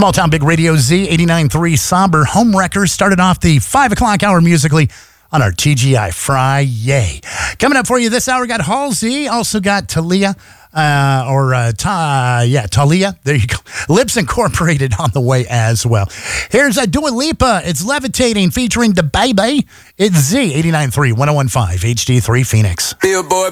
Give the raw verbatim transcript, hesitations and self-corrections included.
Small Town Big Radio Z eighty-nine point three Somber Home Wreckers started off the five o'clock hour musically on our T G I Friday. Coming up for you this hour, got Halsey, also got Talia, uh, or uh, Ta, yeah, Talia. There you go. Lips Incorporated on the way as well. Here's uh, Dua Lipa. It's Levitating featuring the Baby. It's Z eighty-nine point three, ten fifteen H D three Phoenix. Billboard